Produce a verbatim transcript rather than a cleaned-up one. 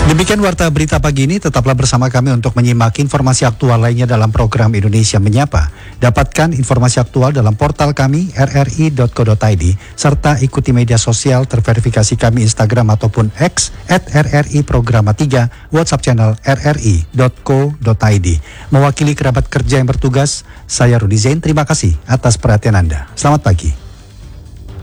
Demikian Warta Berita Pagi ini, tetaplah bersama kami untuk menyimak informasi aktual lainnya dalam program Indonesia Menyapa. Dapatkan informasi aktual dalam portal kami r r i dot co dot i d serta ikuti media sosial terverifikasi kami Instagram ataupun X at r r i programa tiga, WhatsApp channel r r i dot co dot i d. Mewakili kerabat kerja yang bertugas, saya Rudi Zain, terima kasih atas perhatian Anda. Selamat pagi.